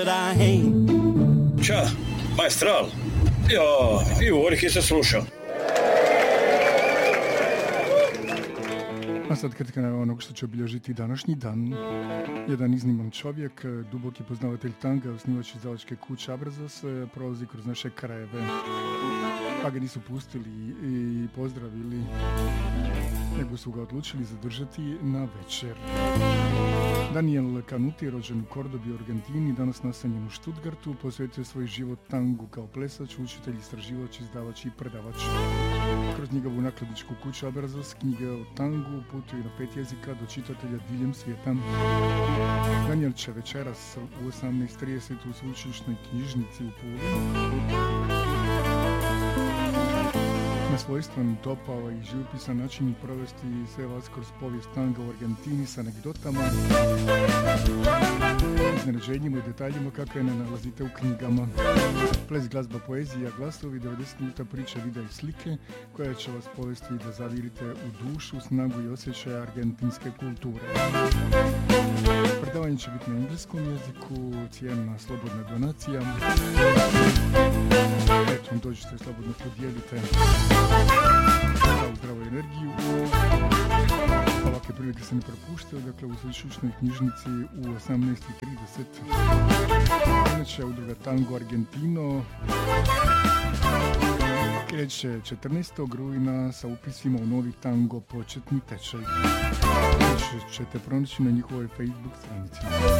Ćao, majstral. Jo, i u orih se slušao. A sad kad onog što će obilježiti današnji dan, jedan izniman čovjek, duboki poznavatelj tanga, osnivač izdavačke kuće Abrazos, prolazi kroz naše krajeve. Pa ga nisu pustili i pozdravili, nego su ga odlučili zadržati na večer. Daniel Canuti, rođen u Kordobi u Argentini, danas nastanjen u Stuttgartu, posvetio svoj život tangu kao plesač, učitelj, istraživač, izdavač i predavač. Kroz njegovu nakladničku kuću Abrazos knjige o tangu putuju na 5 jezika do čitatelja diljem svijeta. Daniel će večeras u 18:30 u sveučilišnoj knjižnici u Puli na svojstven, topao i živopisan način provesti sve vas kroz povijest tanga u Argentini s anegdotama, iznenađenjima i detaljima kakve ne nalazite u knjigama. Ples, glazba, poezija, glasovi, 90 minuta priče, videa i slike koja će vas povesti da zavirite u dušu, snagu i osjećaj argentinske kulture. Predavanje će biti na engleskom jeziku, cijena slobodna donacija. Eto, dođite, slobodno podijelite zdravu energiju. Ovakve prilike se ne propuštaju, dakle u sveučilišnoj knjižnici u 18:30. Inače, udruga Tango Argentino kreće 14. rujna sa upisima u novi tango početni tečaj. Ćete pronaći na njihovoj Facebook stranici.